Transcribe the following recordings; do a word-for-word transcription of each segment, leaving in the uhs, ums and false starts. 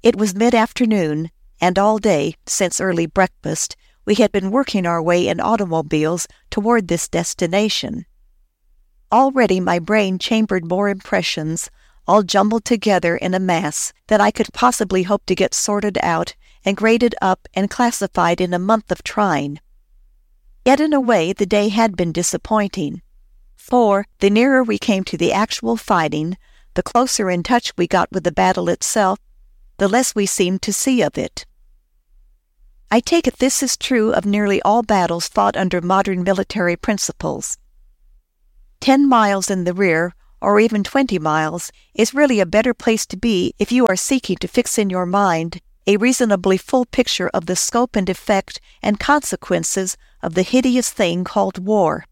It was mid-afternoon, and all day, since early breakfast, we had been working our way in automobiles toward this destination. Already my brain chambered more impressions, all jumbled together in a mass, than I could possibly hope to get sorted out and graded up and classified in a month of trying. Yet in a way the day had been disappointing, for the nearer we came to the actual fighting, the closer in touch we got with the battle itself, the less we seemed to see of it. I take it this is true of nearly all battles fought under modern military principles. Ten miles in the rear, or even twenty miles, is really a better place to be if you are seeking to fix in your mind a reasonably full picture of the scope and effect and consequences of the hideous thing called war.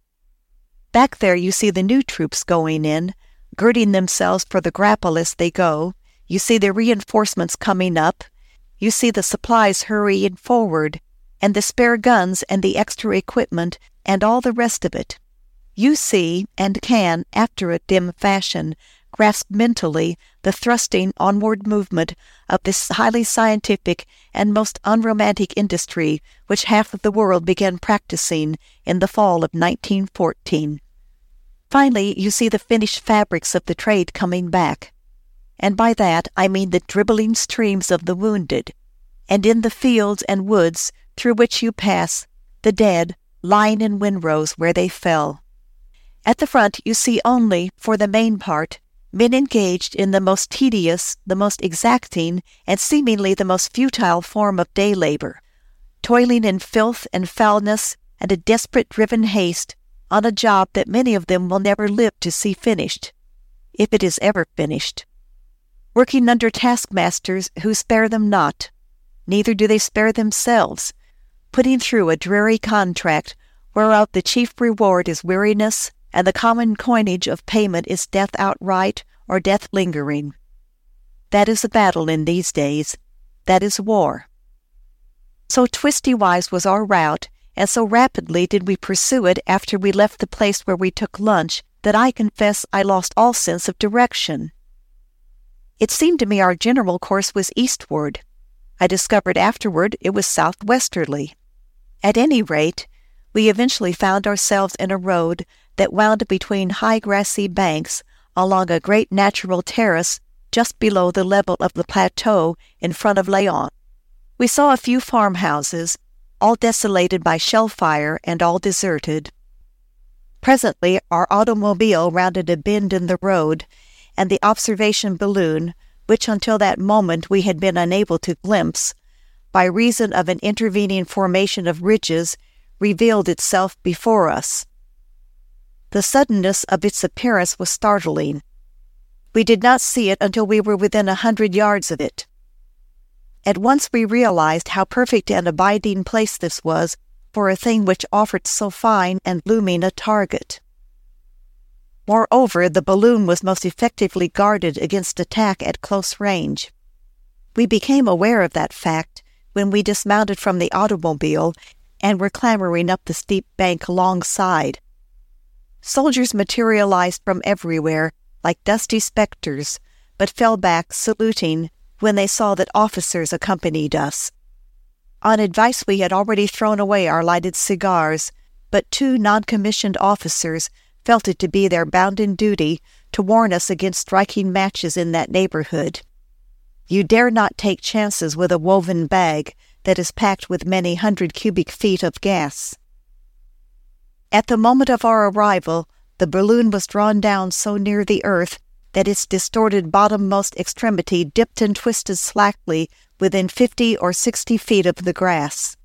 Back there you see the new troops going in, girding themselves for the grapple as they go. You see the reinforcements coming up. You see the supplies hurrying forward, and the spare guns and the extra equipment and all the rest of it. You see, and can, after a dim fashion, grasp mentally the thrusting onward movement of this highly scientific and most unromantic industry which half of the world began practicing in the fall of nineteen fourteen. Finally, you see the finished fabrics of the trade coming back. And by that I mean the dribbling streams of the wounded, and in the fields and woods through which you pass, the dead lying in windrows where they fell. At the front you see only, for the main part, men engaged in the most tedious, the most exacting, and seemingly the most futile form of day labor, toiling in filth and foulness and a desperate driven haste on a job that many of them will never live to see finished, if it is ever finished. Working under taskmasters who spare them not, neither do they spare themselves, putting through a dreary contract whereof the chief reward is weariness, and the common coinage of payment is death outright or death lingering. That is a battle in these days. That is war. So twisty-wise was our route, and so rapidly did we pursue it after we left the place where we took lunch, that I confess I lost all sense of direction. It seemed to me our general course was eastward. I discovered afterward it was southwesterly. At any rate, we eventually found ourselves in a road that wound between high grassy banks along a great natural terrace just below the level of the plateau in front of Laon. We saw a few farmhouses, all desolated by shell fire and all deserted. Presently our automobile rounded a bend in the road, and the observation balloon, which until that moment we had been unable to glimpse, by reason of an intervening formation of ridges, revealed itself before us. The suddenness of its appearance was startling. We did not see it until we were within a hundred yards of it. At once we realized how perfect an abiding place this was for a thing which offered so fine and looming a target. Moreover, the balloon was most effectively guarded against attack at close range. We became aware of that fact when we dismounted from the automobile and were clambering up the steep bank alongside. Soldiers materialized from everywhere, like dusty specters, but fell back, saluting, when they saw that officers accompanied us. On advice we had already thrown away our lighted cigars, but two non-commissioned officers felt it to be their bounden duty to warn us against striking matches in that neighborhood. You dare not take chances with a woven bag that is packed with many hundred cubic feet of gas. At the moment of our arrival, the balloon was drawn down so near the earth that its distorted bottommost extremity dipped and twisted slackly within fifty or sixty feet of the grass.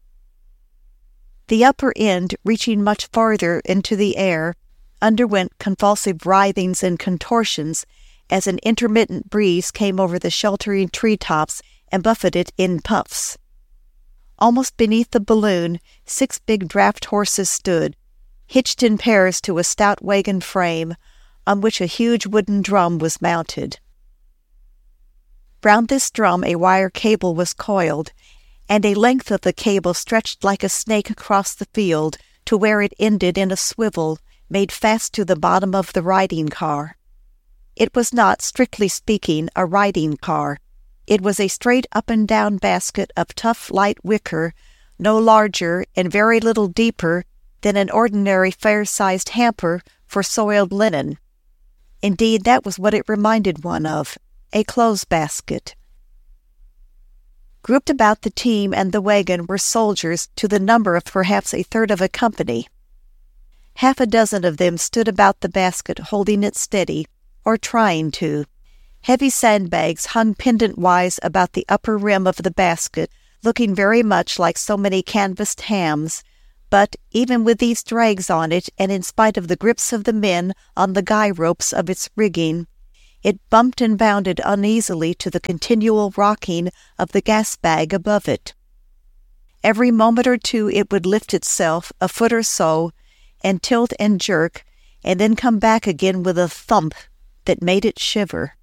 The upper end, reaching much farther into the air, underwent convulsive writhings and contortions as an intermittent breeze came over the sheltering treetops and buffeted in puffs. Almost beneath the balloon, six big draft horses stood, hitched in pairs to a stout wagon frame, on which a huge wooden drum was mounted. Round this drum a wire cable was coiled, and a length of the cable stretched like a snake across the field to where it ended in a swivel made fast to the bottom of the riding car. It was not, strictly speaking, a riding car. It was a straight up-and-down basket of tough light wicker, no larger and very little deeper than an ordinary fair-sized hamper for soiled linen. Indeed, that was what it reminded one of, a clothes basket. Grouped about the team and the wagon were soldiers to the number of perhaps a third of a company. Half a dozen of them stood about the basket holding it steady, or trying to. Heavy sandbags hung pendant-wise about the upper rim of the basket, looking very much like so many canvassed hams, but even with these drags on it, and in spite of the grips of the men on the guy ropes of its rigging, it bumped and bounded uneasily to the continual rocking of the gas bag above it. Every moment or two it would lift itself a foot or so, and tilt and jerk, and then come back again with a thump that made it shiver.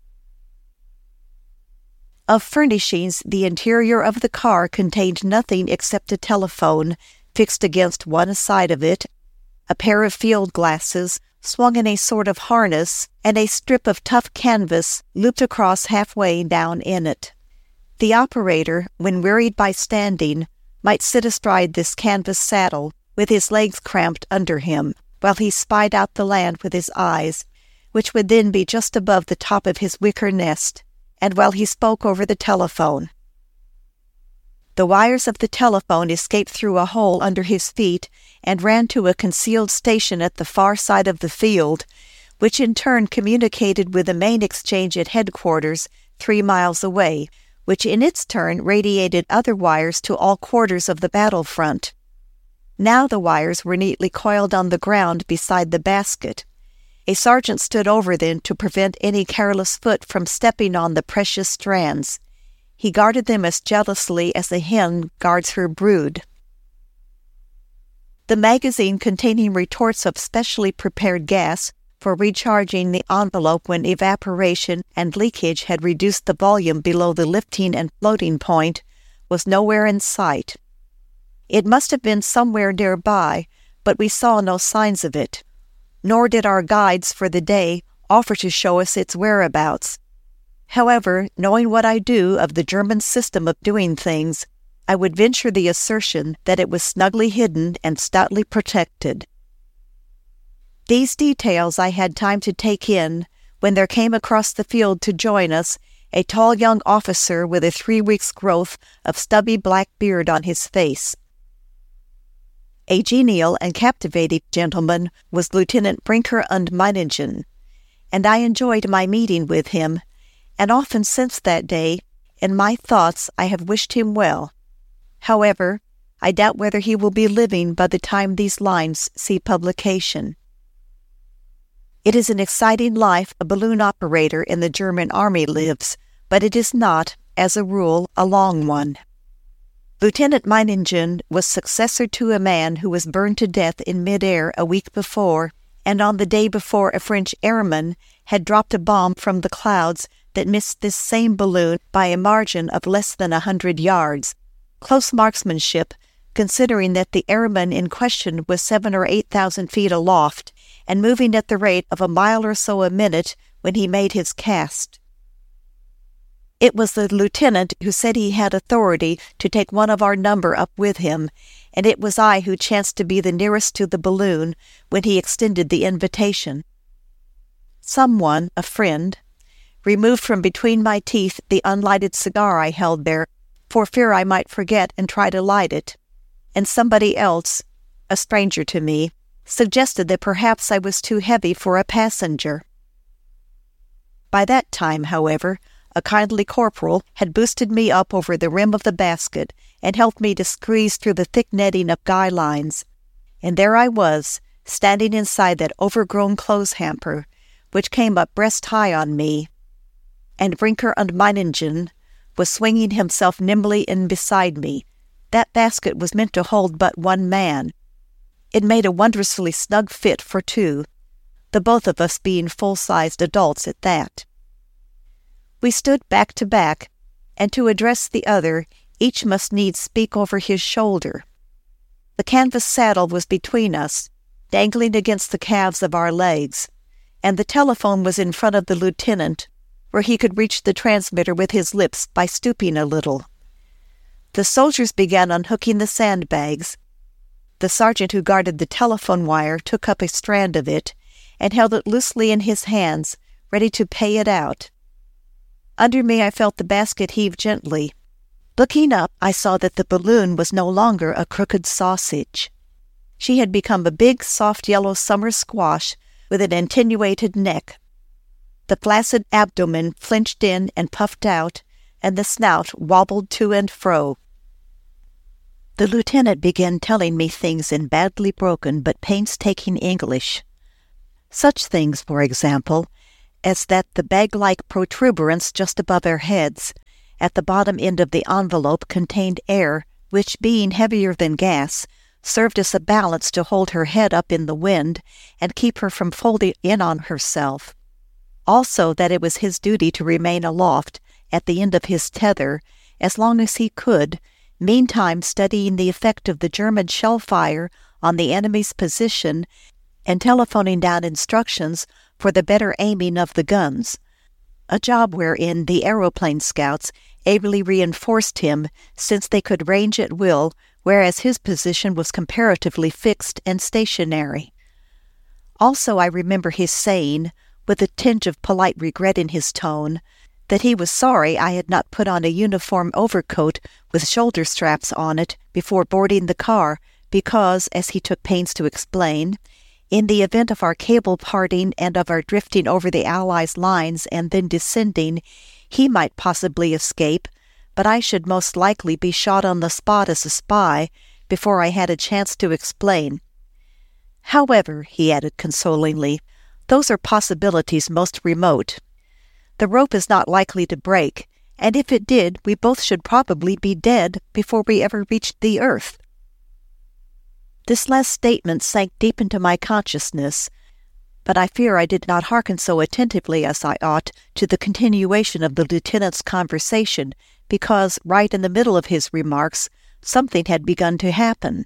Of furnishings, the interior of the car contained nothing except a telephone fixed against one side of it, a pair of field glasses swung in a sort of harness, and a strip of tough canvas looped across halfway down in it. The operator, when wearied by standing, might sit astride this canvas saddle, with his legs cramped under him, while he spied out the land with his eyes, which would then be just above the top of his wicker nest, and while he spoke over the telephone. The wires of the telephone escaped through a hole under his feet and ran to a concealed station at the far side of the field, which in turn communicated with the main exchange at headquarters three miles away, which in its turn radiated other wires to all quarters of the battlefront. Now the wires were neatly coiled on the ground beside the basket. A sergeant stood over them to prevent any careless foot from stepping on the precious strands. He guarded them as jealously as a hen guards her brood. The magazine containing retorts of specially prepared gas for recharging the envelope when evaporation and leakage had reduced the volume below the lifting and floating point was nowhere in sight. It must have been somewhere nearby, but we saw no signs of it, nor did our guides for the day offer to show us its whereabouts. However, knowing what I do of the German system of doing things, I would venture the assertion that it was snugly hidden and stoutly protected. These details I had time to take in when there came across the field to join us a tall young officer with a three weeks' growth of stubby black beard on his face. A genial and captivating gentleman was Lieutenant Brinker und Meiningen, and I enjoyed my meeting with him, and often since that day, in my thoughts I have wished him well. However, I doubt whether he will be living by the time these lines see publication. It is an exciting life a balloon operator in the German army lives, but it is not, as a rule, a long one. Lieutenant Meiningen was successor to a man who was burned to death in mid-air a week before, and on the day before a French airman had dropped a bomb from the clouds that missed this same balloon by a margin of less than a hundred yards. Close marksmanship, considering that the airman in question was seven or eight thousand feet aloft, and moving at the rate of a mile or so a minute when he made his cast. It was the lieutenant who said he had authority to take one of our number up with him, and it was I who chanced to be the nearest to the balloon when he extended the invitation. Someone, a friend, removed from between my teeth the unlighted cigar I held there, for fear I might forget and try to light it, and somebody else, a stranger to me, suggested that perhaps I was too heavy for a passenger. By that time, however, a kindly corporal had boosted me up over the rim of the basket and helped me to squeeze through the thick netting of guy lines, and there I was, standing inside that overgrown clothes hamper, which came up breast-high on me, and Brinker und Meiningen was swinging himself nimbly in beside me. That basket was meant to hold but one man. It made a wondrously snug fit for two, the both of us being full-sized adults at that. We stood back to back, and to address the other, each must needs speak over his shoulder. The canvas saddle was between us, dangling against the calves of our legs, and the telephone was in front of the lieutenant, where he could reach the transmitter with his lips by stooping a little. The soldiers began unhooking the sandbags. The sergeant who guarded the telephone wire took up a strand of it and held it loosely in his hands, ready to pay it out. Under me I felt the basket heave gently. Looking up, I saw that the balloon was no longer a crooked sausage. She had become a big, soft yellow summer squash with an attenuated neck. The flaccid abdomen flinched in and puffed out, and the snout wobbled to and fro. The lieutenant began telling me things in badly broken but painstaking English. Such things, for example, as that the bag-like protuberance just above our heads, at the bottom end of the envelope, contained air, which, being heavier than gas, served as a balance to hold her head up in the wind and keep her from folding in on herself. Also that it was his duty to remain aloft, at the end of his tether, as long as he could, meantime studying the effect of the German shell fire on the enemy's position and telephoning down instructions for the better aiming of the guns, a job wherein the aeroplane scouts ably reinforced him, since they could range at will, whereas his position was comparatively fixed and stationary. Also I remember his saying, with a tinge of polite regret in his tone, that he was sorry I had not put on a uniform overcoat with shoulder straps on it before boarding the car, because, as he took pains to explain, in the event of our cable parting and of our drifting over the Allies' lines and then descending, he might possibly escape, but I should most likely be shot on the spot as a spy before I had a chance to explain. However, he added consolingly, those are possibilities most remote. The rope is not likely to break, and if it did, we both should probably be dead before we ever reached the earth. This last statement sank deep into my consciousness, but I fear I did not hearken so attentively as I ought to the continuation of the lieutenant's conversation, because, right in the middle of his remarks, something had begun to happen.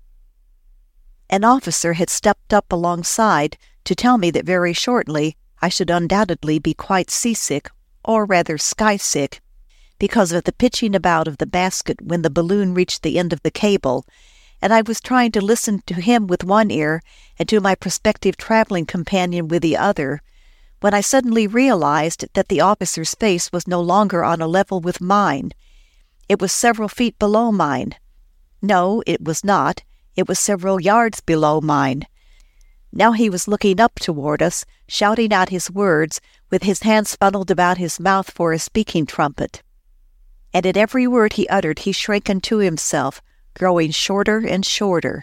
An officer had stepped up alongside to tell me that very shortly I should undoubtedly be quite seasick, or rather sky-sick, because of the pitching about of the basket when the balloon reached the end of the cable, and I was trying to listen to him with one ear and to my prospective traveling companion with the other, when I suddenly realized that the officer's face was no longer on a level with mine. It was several feet below mine. No, it was not. It was several yards below mine. Now he was looking up toward us, shouting out his words, with his hands funneled about his mouth for a speaking trumpet. And at every word he uttered he shrank into himself, growing shorter and shorter.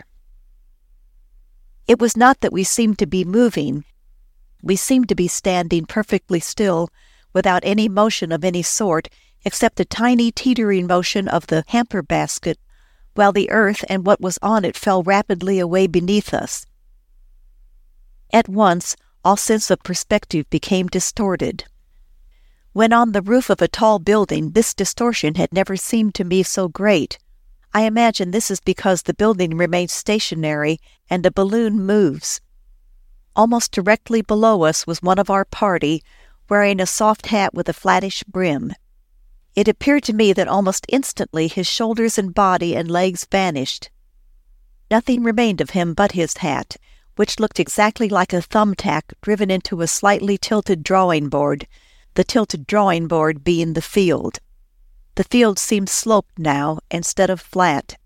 It was not that we seemed to be moving. We seemed to be standing perfectly still, without any motion of any sort, except a tiny teetering motion of the hamper basket, while the earth and what was on it fell rapidly away beneath us. At once, all sense of perspective became distorted. When on the roof of a tall building, this distortion had never seemed to me so great. I imagine this is because the building remains stationary and the balloon moves. Almost directly below us was one of our party, wearing a soft hat with a flattish brim. It appeared to me that almost instantly his shoulders and body and legs vanished. Nothing remained of him but his hat, which looked exactly like a thumbtack driven into a slightly tilted drawing board, the tilted drawing board being the field. The field seemed sloped now instead of flat.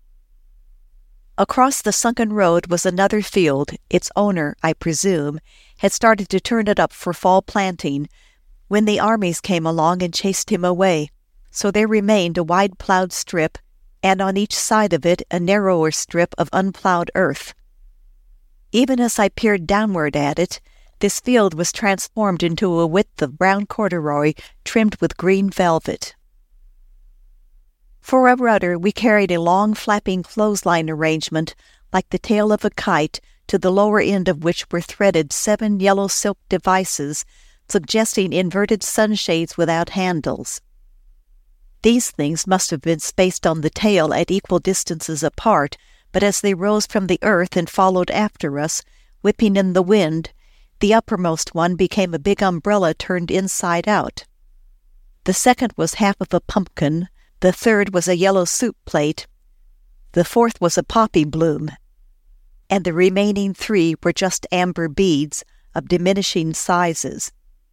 Across the sunken road was another field. Its owner, I presume, had started to turn it up for fall planting when the armies came along and chased him away, so there remained a wide plowed strip, and on each side of it a narrower strip of unplowed earth. Even as I peered downward at it, this field was transformed into a width of brown corduroy trimmed with green velvet. For a rudder, we carried a long flapping clothesline arrangement like the tail of a kite, to the lower end of which were threaded seven yellow silk devices, suggesting inverted sunshades without handles. These things must have been spaced on the tail at equal distances apart, but as they rose from the earth and followed after us, whipping in the wind, The uppermost one became a big umbrella turned inside out. The second was half of a pumpkin, the third was a yellow soup plate, the fourth was a poppy bloom, and the remaining three were just amber beads of diminishing sizes.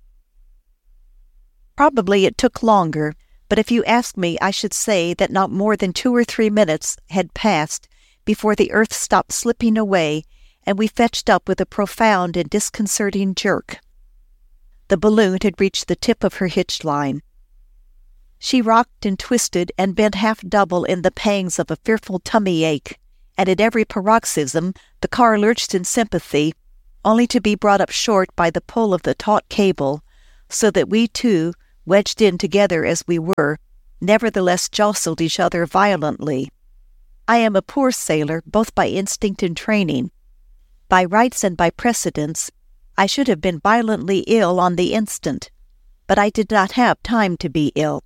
Probably it took longer, but if you ask me, I should say that not more than two or three minutes had passed before the earth stopped slipping away and we fetched up with a profound and disconcerting jerk. The balloon had reached the tip of her hitch line. She rocked and twisted and bent half double in the pangs of a fearful tummy ache, and at every paroxysm the car lurched in sympathy, only to be brought up short by the pull of the taut cable, so that we two, wedged in together as we were, nevertheless jostled each other violently. I am a poor sailor, both by instinct and training. By rights and by precedence, I should have been violently ill on the instant, but I did not have time to be ill.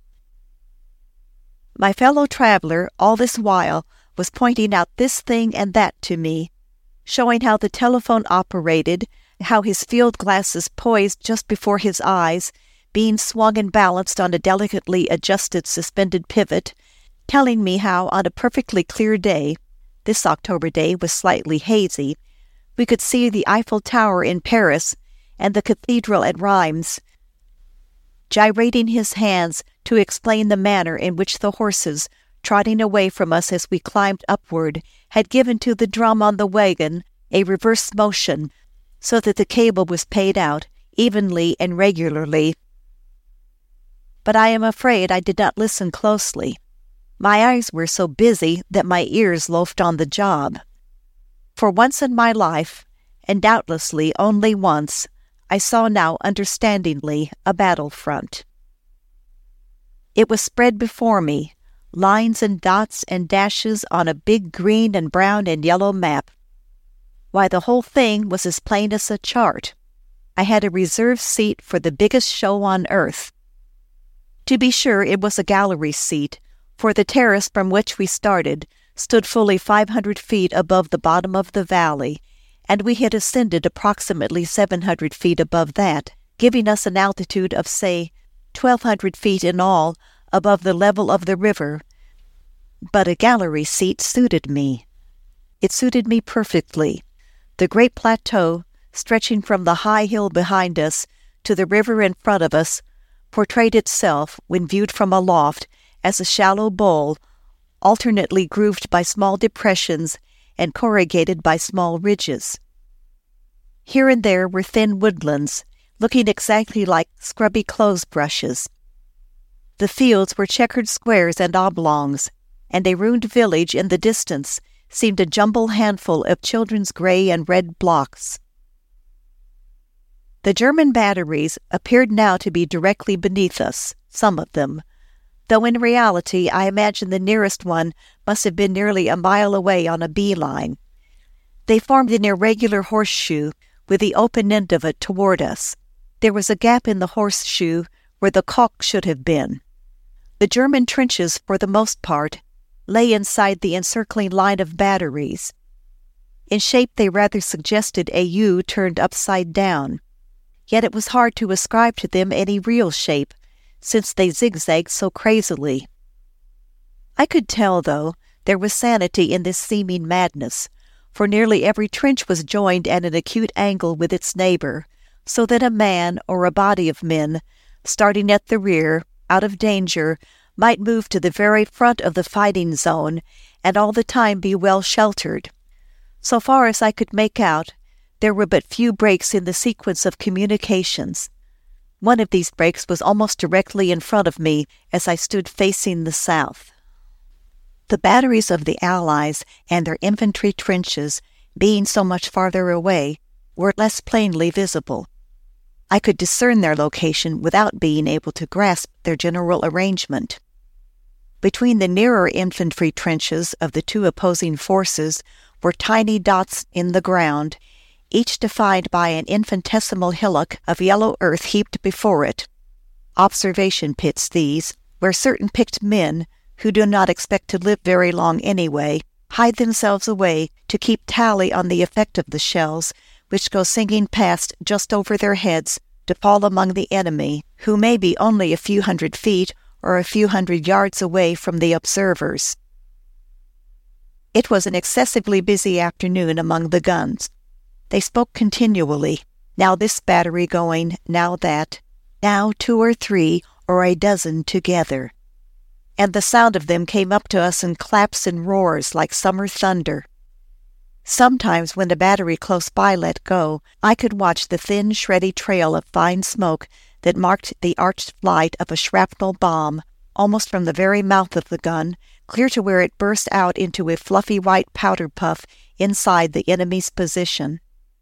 My fellow traveler, all this while, was pointing out this thing and that to me, showing how the telephone operated, how his field glasses poised just before his eyes, being swung and balanced on a delicately adjusted suspended pivot, telling me how on a perfectly clear day, this October day was slightly hazy, we could see the Eiffel Tower in Paris and the cathedral at Reims, gyrating his hands to explain the manner in which the horses, trotting away from us as we climbed upward, had given to the drum on the wagon a reverse motion, so that the cable was paid out evenly and regularly. But I am afraid I did not listen closely. My eyes were so busy that my ears loafed on the job. For once in my life, and doubtlessly only once, I saw now understandingly a battlefront. It was spread before me, lines and dots and dashes on a big green and brown and yellow map. Why, the whole thing was as plain as a chart. I had a reserved seat for the biggest show on earth. To be sure, it was a gallery seat, for the terrace from which we started stood fully five hundred feet above the bottom of the valley, and we had ascended approximately seven hundred feet above that, giving us an altitude of, say, twelve hundred feet in all above the level of the river. But a gallery seat suited me. It suited me perfectly. The great plateau, stretching from the high hill behind us to the river in front of us, portrayed itself, when viewed from aloft, as a shallow bowl, alternately grooved by small depressions and corrugated by small ridges. Here and there were thin woodlands, looking exactly like scrubby clothes brushes. The fields were checkered squares and oblongs, and a ruined village in the distance seemed a jumble handful of children's gray and red blocks. The German batteries appeared now to be directly beneath us, some of them, though in reality I imagine the nearest one must have been nearly a mile away on a bee-line. They formed an irregular horseshoe, with the open end of it toward us. There was a gap in the horseshoe where the caulk should have been. The German trenches, for the most part, lay inside the encircling line of batteries. In shape they rather suggested a U turned upside down, yet it was hard to ascribe to them any real shape, since they zigzagged so crazily. I could tell, though, there was sanity in this seeming madness, for nearly every trench was joined at an acute angle with its neighbor, so that a man or a body of men, starting at the rear, out of danger, might move to the very front of the fighting zone, and all the time be well sheltered. So far as I could make out, there were but few breaks in the sequence of communications. One of these breaks was almost directly in front of me as I stood facing the south. The batteries of the Allies and their infantry trenches, being so much farther away, were less plainly visible. I could discern their location without being able to grasp their general arrangement. Between the nearer infantry trenches of the two opposing forces were tiny dots in the ground, each defined by an infinitesimal hillock of yellow earth heaped before it. Observation pits these, where certain picked men, who do not expect to live very long anyway, hide themselves away to keep tally on the effect of the shells which go singing past just over their heads to fall among the enemy, who may be only a few hundred feet or a few hundred yards away from the observers. It was an excessively busy afternoon among the guns. They spoke continually, now this battery going, now that, now two or three or a dozen together. And the sound of them came up to us in claps and roars like summer thunder. Sometimes when a battery close by let go, I could watch the thin, shreddy trail of fine smoke that marked the arched flight of a shrapnel bomb, almost from the very mouth of the gun, clear to where it burst out into a fluffy white powder puff inside the enemy's position.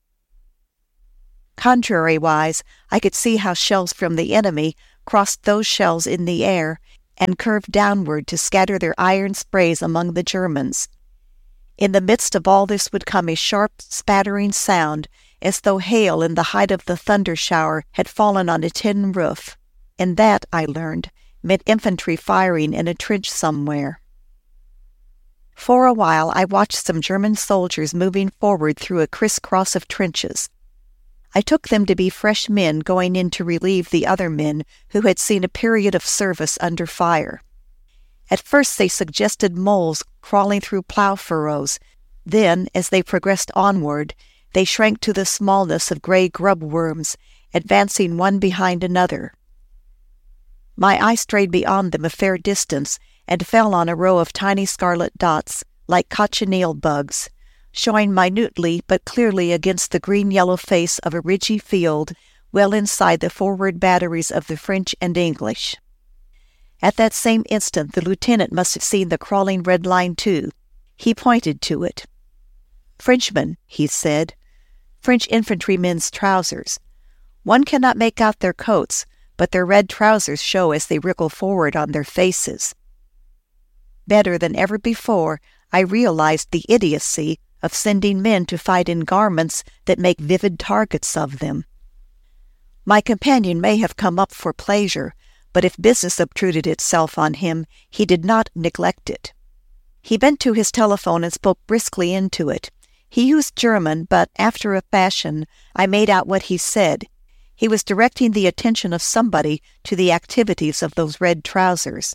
Contrariwise, I could see how shells from the enemy crossed those shells in the air and curved downward to scatter their iron sprays among the Germans. In the midst of all this would come a sharp, spattering sound, as though hail in the height of the thunder shower had fallen on a tin roof, and that, I learned, meant infantry firing in a trench somewhere. For a while I watched some German soldiers moving forward through a crisscross of trenches. I took them to be fresh men going in to relieve the other men who had seen a period of service under fire. At first they suggested moles crawling through plow furrows. Then, as they progressed onward, they shrank to the smallness of gray grub worms, advancing one behind another. My eye strayed beyond them a fair distance and fell on a row of tiny scarlet dots, like cochineal bugs, showing minutely but clearly against the green-yellow face of a ridgy field well inside the forward batteries of the French and English. At that same instant the lieutenant must have seen the crawling red line too. He pointed to it. "Frenchmen," he said. "French infantrymen's trousers. One cannot make out their coats, but their red trousers show as they wriggle forward on their faces." Better than ever before, I realized the idiocy of sending men to fight in garments that make vivid targets of them. My companion may have come up for pleasure, but if business obtruded itself on him, he did not neglect it. He bent to his telephone and spoke briskly into it. He used German, but after a fashion, I made out what he said. He was directing the attention of somebody to the activities of those red trousers.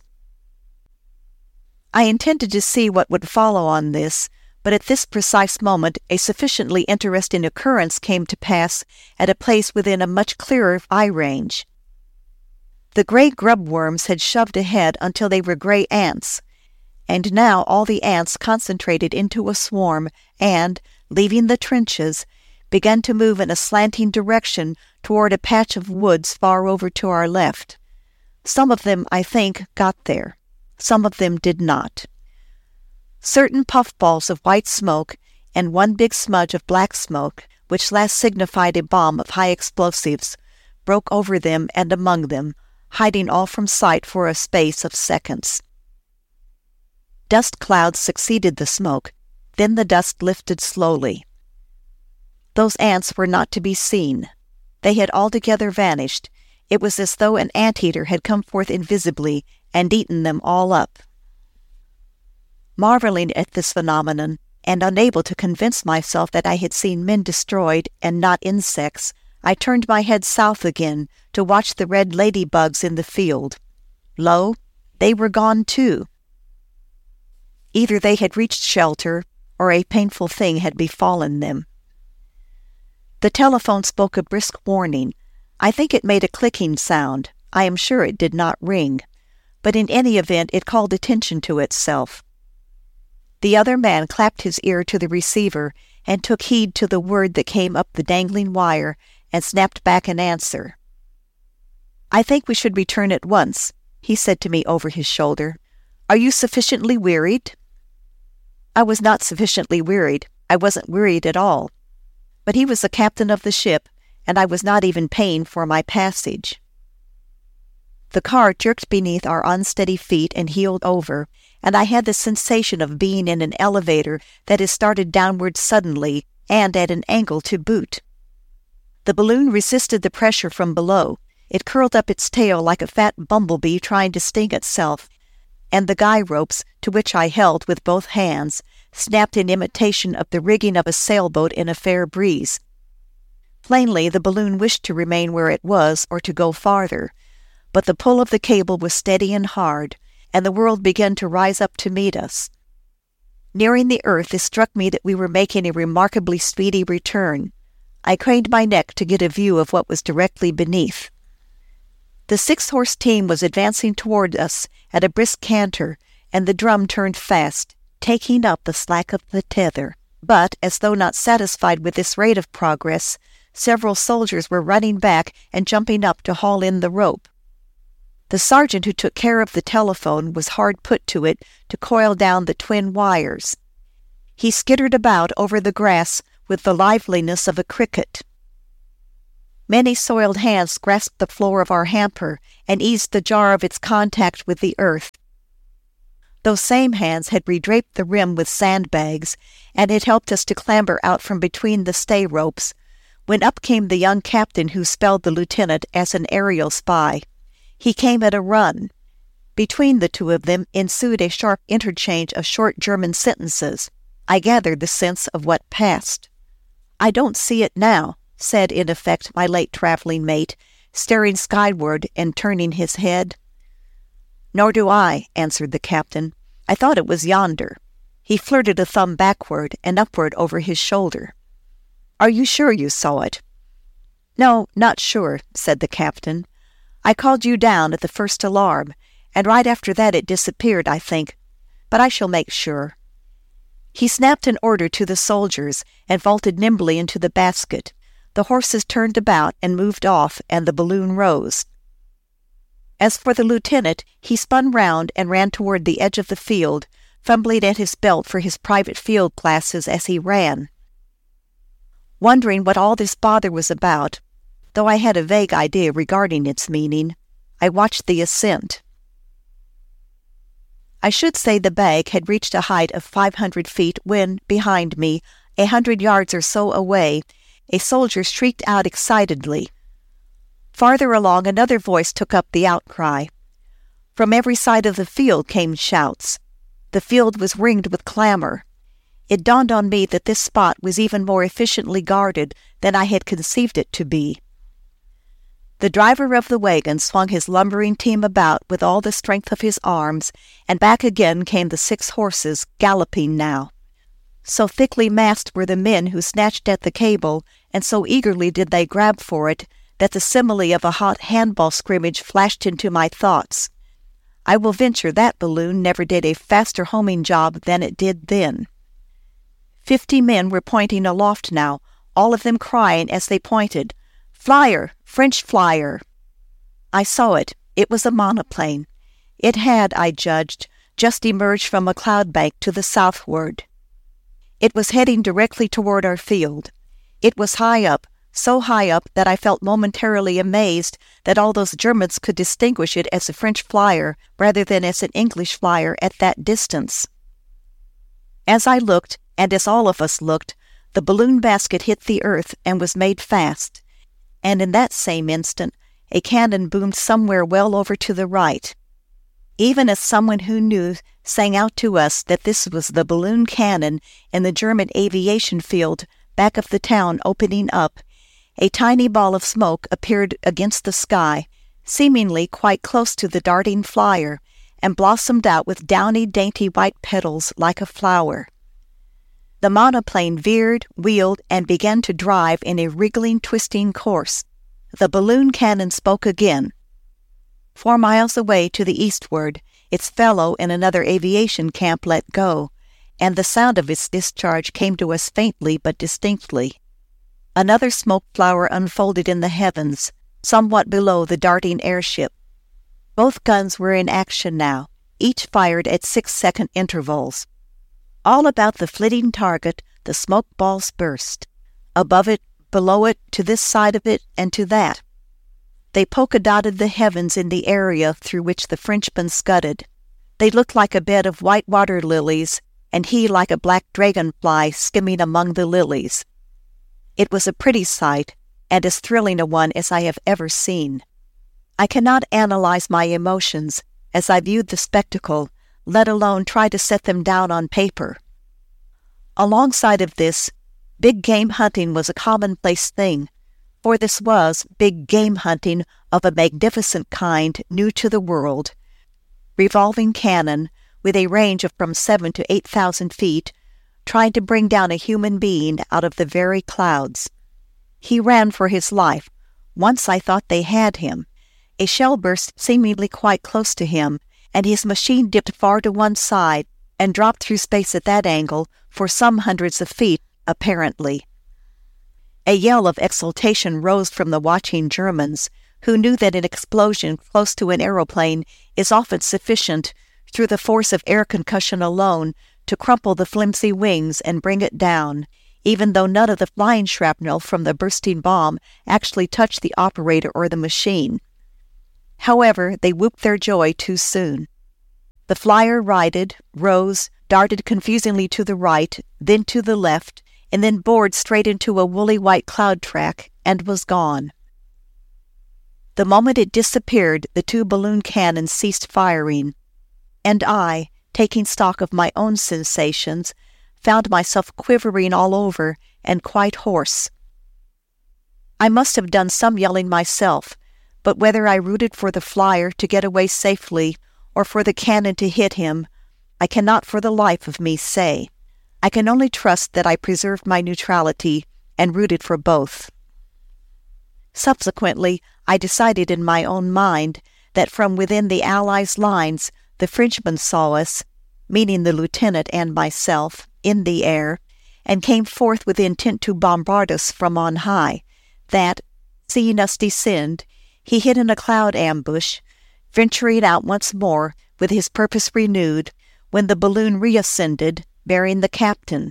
I intended to see what would follow on this, but at this precise moment a sufficiently interesting occurrence came to pass at a place within a much clearer eye range. The gray grub worms had shoved ahead until they were gray ants, and now all the ants concentrated into a swarm and, leaving the trenches, began to move in a slanting direction toward a patch of woods far over to our left. Some of them, I think, got there. Some of them did not. Certain puffballs of white smoke and one big smudge of black smoke, which last signified a bomb of high explosives, broke over them and among them, hiding all from sight for a space of seconds. Dust clouds succeeded the smoke, then the dust lifted slowly. Those ants were not to be seen. They had altogether vanished. It was as though an anteater had come forth invisibly and eaten them all up. Marveling at this phenomenon, and unable to convince myself that I had seen men destroyed and not insects, I turned my head south again to watch the red ladybugs in the field. Lo, they were gone too. Either they had reached shelter, or a painful thing had befallen them. The telephone spoke a brisk warning. I think it made a clicking sound. I am sure it did not ring. But in any event it called attention to itself. The other man clapped his ear to the receiver and took heed to the word that came up the dangling wire and snapped back an answer. "I think we should return at once," he said to me over his shoulder. "Are you sufficiently wearied?" I was not sufficiently wearied. I wasn't wearied at all. But he was the captain of the ship, and I was not even paying for my passage. The car jerked beneath our unsteady feet and heeled over, and I had the sensation of being in an elevator that is started downward suddenly, and at an angle to boot. The balloon resisted the pressure from below. It curled up its tail like a fat bumblebee trying to sting itself, and the guy ropes, to which I held with both hands, snapped in imitation of the rigging of a sailboat in a fair breeze. Plainly, the balloon wished to remain where it was or to go farther, but the pull of the cable was steady and hard, and the world began to rise up to meet us. Nearing the earth, it struck me that we were making a remarkably speedy return. I craned my neck to get a view of what was directly beneath. The six-horse team was advancing toward us at a brisk canter, and the drum turned fast, taking up the slack of the tether. But, as though not satisfied with this rate of progress, several soldiers were running back and jumping up to haul in the rope. The sergeant who took care of the telephone was hard put to it to coil down the twin wires. He skittered about over the grass with the liveliness of a cricket. Many soiled hands grasped the floor of our hamper and eased the jar of its contact with the earth. Those same hands had redraped the rim with sandbags and had helped us to clamber out from between the stay ropes, when up came the young captain who spelled the lieutenant as an aerial spy. He came at a run. Between the two of them ensued a sharp interchange of short German sentences. I gathered the sense of what passed. "I don't see it now," said in effect my late traveling mate, staring skyward and turning his head. "Nor do I," answered the captain. "I thought it was yonder." He flirted a thumb backward and upward over his shoulder. "Are you sure you saw it?" "No, not sure," said the captain. "I called you down at the first alarm, and right after that it disappeared, I think. But I shall make sure." He snapped an order to the soldiers and vaulted nimbly into the basket. The horses turned about and moved off, and the balloon rose. As for the lieutenant, he spun round and ran toward the edge of the field, fumbling at his belt for his private field glasses as he ran. Wondering what all this bother was about, though I had a vague idea regarding its meaning, I watched the ascent. I should say the bag had reached a height of five hundred feet when, behind me, a hundred yards or so away, a soldier shrieked out excitedly. Farther along, another voice took up the outcry. From every side of the field came shouts. The field was ringed with clamor. It dawned on me that this spot was even more efficiently guarded than I had conceived it to be. The driver of the wagon swung his lumbering team about with all the strength of his arms, and back again came the six horses, galloping now. So thickly massed were the men who snatched at the cable, and so eagerly did they grab for it, that the simile of a hot handball scrimmage flashed into my thoughts. I will venture that balloon never did a faster homing job than it did then. Fifty men were pointing aloft now, all of them crying as they pointed, "Flyer! French flyer!" I saw it. It was a monoplane. It had, I judged, just emerged from a cloud bank to the southward. It was heading directly toward our field. It was high up, so high up that I felt momentarily amazed that all those Germans could distinguish it as a French flyer rather than as an English flyer at that distance. As I looked, and as all of us looked, the balloon basket hit the earth and was made fast, and in that same instant a cannon boomed somewhere well over to the right. Even as someone who knew sang out to us that this was the balloon cannon in the German aviation field back of the town opening up, a tiny ball of smoke appeared against the sky, seemingly quite close to the darting flyer, and blossomed out with downy, dainty white petals like a flower. The monoplane veered, wheeled, and began to drive in a wriggling, twisting course. The balloon cannon spoke again. Four miles away to the eastward, its fellow in another aviation camp let go, and the sound of its discharge came to us faintly but distinctly. Another smoke flower unfolded in the heavens, somewhat below the darting airship. Both guns were in action now, each fired at six-second intervals. All about the flitting target, the smoke balls burst. Above it, below it, to this side of it, and to that. They polka-dotted the heavens in the area through which the Frenchman scudded. They looked like a bed of white water lilies, and he like a black dragonfly skimming among the lilies. It was a pretty sight, and as thrilling a one as I have ever seen. I cannot analyze my emotions as I viewed the spectacle, let alone try to set them down on paper. Alongside of this, big game hunting was a commonplace thing, for this was big game hunting of a magnificent kind new to the world. Revolving cannon, with a range of from seven to eight thousand feet, trying to bring down a human being out of the very clouds. He ran for his life. Once I thought they had him. A shell burst seemingly quite close to him, and his machine dipped far to one side and dropped through space at that angle for some hundreds of feet, apparently. A yell of exultation rose from the watching Germans, who knew that an explosion close to an aeroplane is often sufficient, through the force of air concussion alone, to crumple the flimsy wings and bring it down, even though none of the flying shrapnel from the bursting bomb actually touched the operator or the machine. However, they whooped their joy too soon. The flyer righted, rose, darted confusingly to the right, then to the left, and then bored straight into a woolly white cloud track, and was gone. The moment it disappeared, the two balloon cannons ceased firing, and I, taking stock of my own sensations, found myself quivering all over and quite hoarse. I must have done some yelling myself, but whether I rooted for the flyer to get away safely or for the cannon to hit him, I cannot for the life of me say. I can only trust that I preserved my neutrality and rooted for both. Subsequently, I decided in my own mind that from within the Allies' lines the Frenchmen saw us, meaning the lieutenant and myself, in the air, and came forth with intent to bombard us from on high, that, seeing us descend, he hid in a cloud ambush, venturing out once more with his purpose renewed, when the balloon reascended, bearing the captain.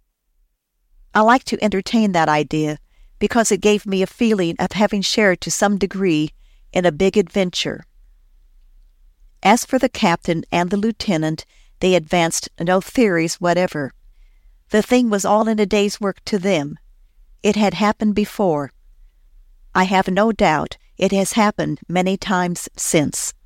I like to entertain that idea, because it gave me a feeling of having shared to some degree in a big adventure. As for the captain and the lieutenant, they advanced no theories whatever. The thing was all in a day's work to them. It had happened before. I have no doubt it has happened many times since.